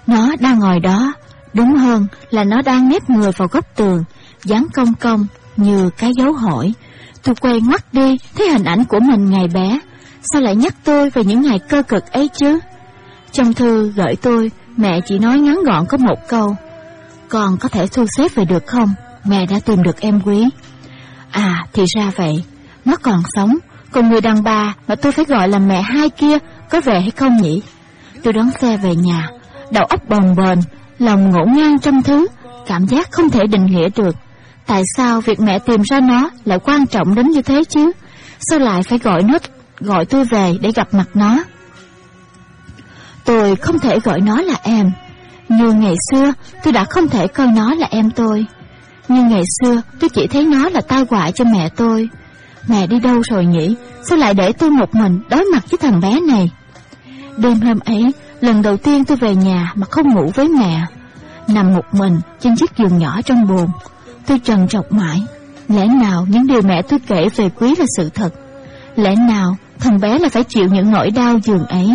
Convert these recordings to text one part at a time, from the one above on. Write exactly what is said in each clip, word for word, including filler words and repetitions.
Nó đang ngồi đó, đúng hơn là nó đang nép người vào góc tường, dáng cong cong như cái dấu hỏi. Tôi quay ngoắt đi, thấy hình ảnh của mình ngày bé. Sao lại nhắc tôi về những ngày cơ cực ấy chứ? Trong thư gửi tôi, mẹ chỉ nói ngắn gọn có một câu: con có thể thu xếp về được không? Mẹ đã tìm được em Quý. À, thì ra vậy, nó còn sống. Còn người đàn bà mà tôi phải gọi là mẹ hai kia có về hay không nhỉ? Tôi đón xe về nhà, đầu óc bồng bềnh, lòng ngổn ngang trăm thứ, cảm giác không thể định nghĩa được. Tại sao việc mẹ tìm ra nó lại quan trọng đến như thế chứ? Sao lại phải gọi nó, gọi tôi về để gặp mặt nó? Tôi không thể gọi nó là em. Như ngày xưa, tôi đã không thể coi nó là em tôi. Như ngày xưa, tôi chỉ thấy nó là tai họa cho mẹ tôi. Mẹ đi đâu rồi nhỉ? Sao lại để tôi một mình đối mặt với thằng bé này? Đêm hôm ấy, lần đầu tiên tôi về nhà mà không ngủ với mẹ. Nằm một mình trên chiếc giường nhỏ trong buồng, tôi trằn trọc mãi. Lẽ nào những điều mẹ tôi kể về Quý là sự thật? Lẽ nào thằng bé là phải chịu những nỗi đau giường ấy?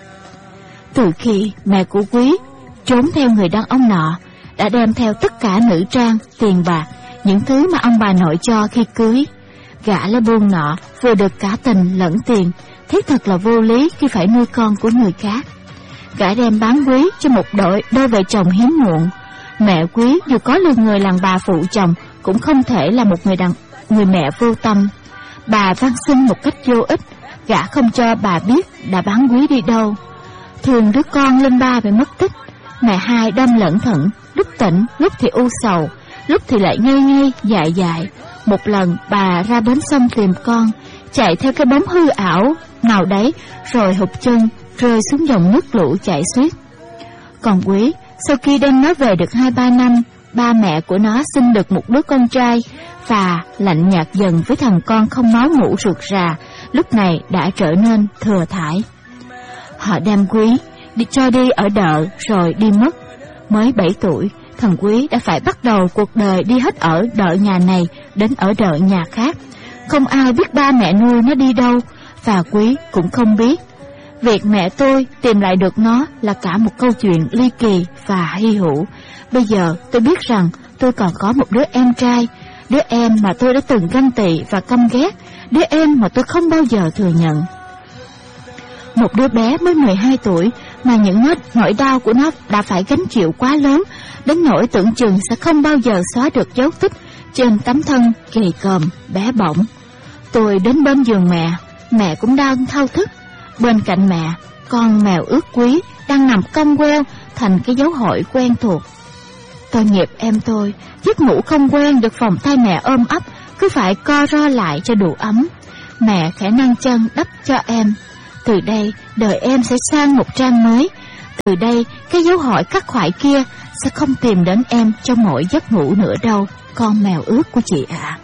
Từ khi mẹ của Quý trốn theo người đàn ông nọ, đã đem theo tất cả nữ trang, tiền bạc, những thứ mà ông bà nội cho khi cưới. Gã lá buôn nọ vừa được cả tình lẫn tiền, thiết thật là vô lý khi phải nuôi con của người khác. Gã đem bán Quý cho một đội đôi vợ chồng hiếm muộn. Mẹ Quý dù có lương người làm bà phụ chồng cũng không thể là một người đàn người mẹ vô tâm. Bà van xin một cách vô ích, gã không cho bà biết đã bán Quý đi đâu. Thường đứa con lên ba bị mất tích, mẹ hai đâm lẫn thận, lúc tỉnh lúc thì u sầu, lúc thì lại ngây ngây dại dại. Một lần bà ra bến sông tìm con, chạy theo cái bóng hư ảo nào đấy, rồi hụt chân rơi xuống dòng nước lũ chảy xiết. Còn Quý, sau khi đem nó về được hai ba năm, ba mẹ của nó sinh được một đứa con trai, và lạnh nhạt dần với thằng con không máu mủ ruột rà, lúc này đã trở nên thừa thãi. Họ đem Quý đi cho đi ở đợ rồi đi mất. Mới bảy tuổi, thằng Quý đã phải bắt đầu cuộc đời đi hết ở đợ nhà này đến ở đợ nhà khác. Không ai biết ba mẹ nuôi nó đi đâu, và Quý cũng không biết. Việc mẹ tôi tìm lại được nó là cả một câu chuyện ly kỳ và hy hữu. Bây giờ tôi biết rằng tôi còn có một đứa em trai, đứa em mà tôi đã từng ganh tị và căm ghét, đứa em mà tôi không bao giờ thừa nhận. Một đứa bé mới mười hai tuổi mà những nỗi đau của nó đã phải gánh chịu quá lớn, đến nỗi tưởng chừng sẽ không bao giờ xóa được dấu tích trên tấm thân gầy còm bé bỏng. Tôi đến bên giường mẹ, mẹ cũng đang thao thức. Bên cạnh mẹ, con mèo ướt Quý đang nằm cong queo thành cái dấu hỏi quen thuộc. Tội nghiệp em tôi, giấc ngủ không quen được vòng tay mẹ ôm ấp, cứ phải co ro lại cho đủ ấm. Mẹ khẽ nâng chân đắp cho em. Từ đây đời em sẽ sang một trang mới. Từ đây cái dấu hỏi khắc khoải kia sẽ không tìm đến em trong mỗi giấc ngủ nữa đâu, con mèo ướt của chị ạ. À.